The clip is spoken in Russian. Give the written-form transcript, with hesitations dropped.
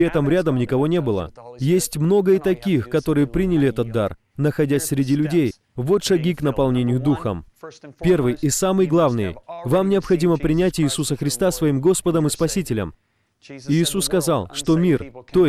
При этом рядом никого не было. Есть много и таких, которые приняли этот дар, находясь среди людей. Вот шаги к наполнению Духом. Первый и самый главный. Вам необходимо принять Иисуса Христа своим Господом и Спасителем. Иисус сказал, что мир, то